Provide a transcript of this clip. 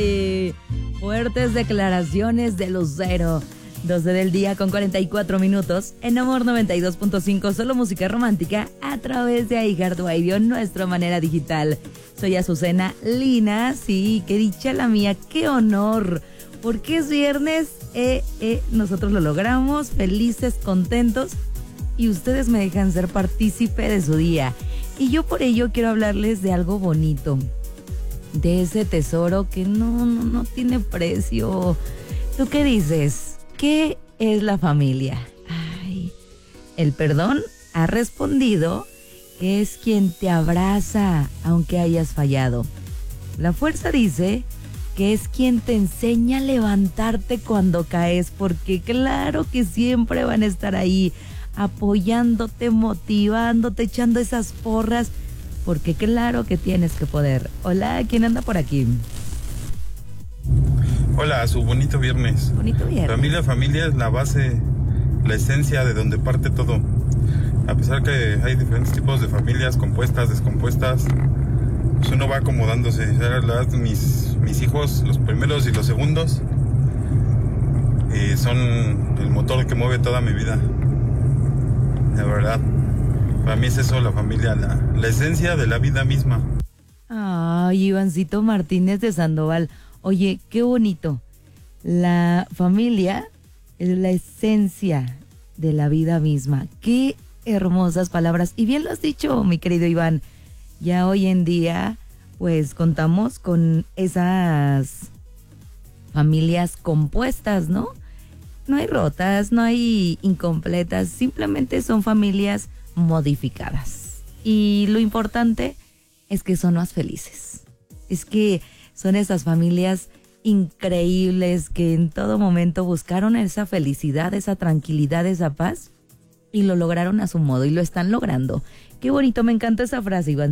Ay, fuertes declaraciones de Lucero. 12 del día con 44 minutos. En Amor 92.5, solo música romántica a través de iHeartRadio, nuestra manera digital. Soy Azucena Lina, sí, qué dicha la mía, qué honor. Porque es viernes, nosotros lo logramos, felices, contentos. Y ustedes me dejan ser partícipe de su día. Y yo por ello quiero hablarles de algo bonito. De ese tesoro que no tiene precio. ¿Tú qué dices? ¿Qué es la familia? Ay, el perdón ha respondido que es quien te abraza aunque hayas fallado. La fuerza dice que es quien te enseña a levantarte cuando caes, porque claro que siempre van a estar ahí apoyándote, motivándote, echando esas porras, porque claro que tienes que poder. Hola, ¿quién anda por aquí? Hola, su bonito viernes. Bonito viernes. Familia es la base, la esencia de donde parte todo. A pesar que hay diferentes tipos de familias, compuestas, descompuestas, pues uno va acomodándose. La verdad, mis hijos, los primeros y los segundos, son el motor que mueve toda mi vida. La verdad, para mí es eso, la familia, la esencia de la vida misma. Ay, Ivancito Martínez de Sandoval. Oye, qué bonito. La familia es la esencia de la vida misma. Qué hermosas palabras. Y bien lo has dicho, mi querido Iván. Ya hoy en día, pues contamos con esas familias compuestas, ¿no? No hay rotas, no hay incompletas, simplemente son familias modificadas. Y lo importante es que son más felices. Es que son esas familias increíbles que en todo momento buscaron esa felicidad, esa tranquilidad, esa paz y lo lograron a su modo y lo están logrando. Qué bonito, me encanta esa frase, Iván.